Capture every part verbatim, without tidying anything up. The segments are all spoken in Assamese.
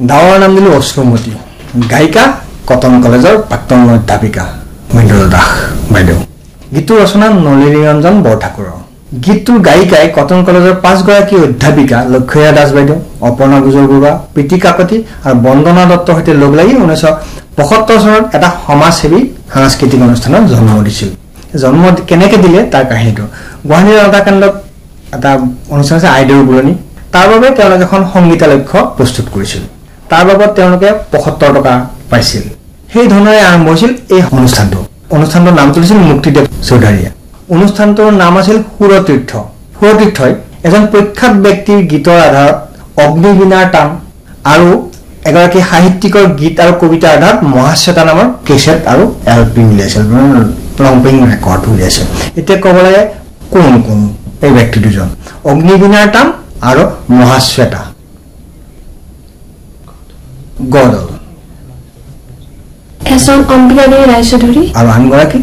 দাৱৰ নাম দিলো অশ্ৰুমতী গায়িকা কটন কলেজৰ প্ৰাক্তন অধ্যাপিকা মহেন্দ্ৰ দাস বাইদেউ গীতৰ ৰচনা নলিনী ৰঞ্জন বৰঠাকুৰৰ গীতটোৰ গায়িকাই কটন কলেজৰ পাঁচগৰাকী অধ্যাপিকা লক্ষ্মীয়া দাস বাইদেউ অপৰ্ণা গুজৰ বৰুৱা প্ৰীতি কাকতি আৰু বন্দনা দত্তৰ সৈতে লগ লাগি ঊনৈশ পঁয়সত্তৰ চনত এটা সমাজসেৱী সাংস্কৃতিক অনুষ্ঠানত জন্ম দিছিল জন্ম কেনেকৈ দিলে তাৰ কাহিনীটো গুৱাহাটীৰ এটা কেন্দ্ৰত এটা অনুষ্ঠান আছে আইদেউৰ বুলনি তাৰ বাবে তেওঁলোকে এখন সংগীতালক্ষ্য প্ৰস্তুত কৰিছিল তাৰ বাবদ তেওঁলোকে পঁয়সত্তৰ টকা পাইছিল সেই ধৰণে আৰম্ভ হৈছিল এই অনুষ্ঠানটো অনুষ্ঠানটোৰ নাম তুলিছিল মুক্তিদেৱ চৌধুৰীয়ে অনুষ্ঠানটোৰ নাম আছিল সুৰতীৰ্থ সুৰতীৰ্থই এজন প্ৰখ্যাত ব্যক্তিৰ গীতৰ আধাৰত অগ্নিবীণাৰ টান আৰু এগৰাকী সাহিত্যিকৰ গীত আৰু কবিতাৰ আধাৰত মহাশ্বেতা নামৰ কেছেট আৰু এল পি উলিয়াইছিল লংপিং ৰেকৰ্ড উলিয়াইছিল এতিয়া ক'ব লাগে কোন কোন এই ব্যক্তি দুজন অগ্নিবীণাৰ টান আৰু মহাশ্বেতা গদল এজন অম্বিকাগিৰি ৰায়চৌধুৰী আৰু আনগৰাকী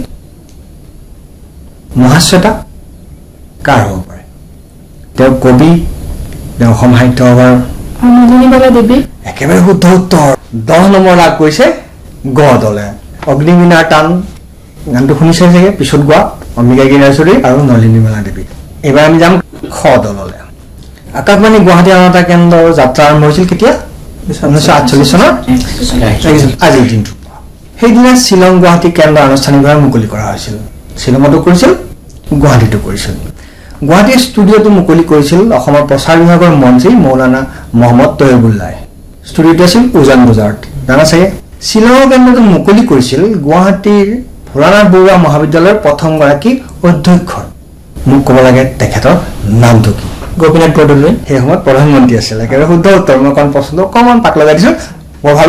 মহাশ্বেতা কাৰ হ'ব পাৰে তেওঁ কবি তেওঁ অসম সাহিত্য সভাৰ নলিনীবালা দেৱী একেবাৰে শুদ্ধ উত্তৰ দহ নম্বৰ লাভ কৰিছে গ দলে অগ্নিবীণাৰ টান গানটো শুনিছে চাগে পিছত গোৱা অম্বিকাগিৰি ৰায়চৌধুৰী আৰু নলিনীবালা দেৱী এইবাৰ আমি যাম খ দললে আকাশবাণী গুৱাহাটী আনন্দা কেন্দ্ৰৰ যাত্ৰা আৰম্ভ হৈছিল কেতিয়া ঊনৈছশ আঠচল্লিছ চনৰ আজিৰ দিনটো সেইদিনা শ্বিলং গুৱাহাটী কেন্দ্ৰ আনুষ্ঠানিকভাৱে মুকলি কৰা হৈছিল শ্বিলঙতো কৰিছিল গুৱাহাটীতো কৰিছিল গুৱাহাটীৰ ষ্টুডিঅ'টো মুকলি কৰিছিল অসমৰ প্ৰচাৰ বিভাগৰ মন্ত্ৰী মৌলানা মহম্মদ তৈয়বুল্লাই ষ্টুডিঅ'টো আছিল উজান বজাৰত জানা চাগে শ্বিলঙৰ কেন্দ্ৰটো মুকলি কৰিছিল গুৱাহাটীৰ ভোলানাথ বৰুৱা মহাবিদ্যালয়ৰ প্ৰথমগৰাকী অধ্যক্ষৰ মোক ক'ব লাগে তেখেতৰ নামটো কি গোপীনাথ বৰদলৈ সেই সময়ত প্ৰধানমন্ত্ৰী আছিল একেবাৰে শুদ্ধ উত্তৰ মই অকণ পচন্দ অকণমান পাক লগাই দিছোঁ